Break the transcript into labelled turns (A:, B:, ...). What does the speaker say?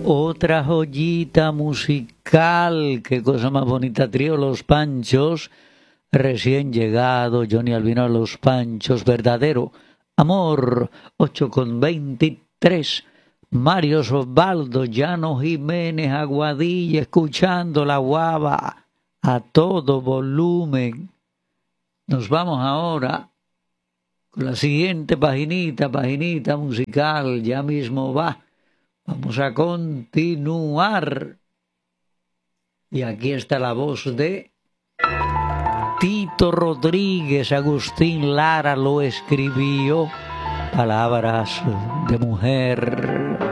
A: Otra joyita musical, qué cosa más bonita, trío Los Panchos, recién llegado, Johnny Albino a Los Panchos, verdadero amor, 8:23, Mario Osvaldo, Llano Jiménez, Aguadilla, escuchando la guava a todo volumen. Nos vamos ahora con la siguiente paginita musical, ya mismo va. Vamos a continuar. Y aquí está la voz de Tito Rodríguez. Agustín Lara lo escribió. Palabras de mujer.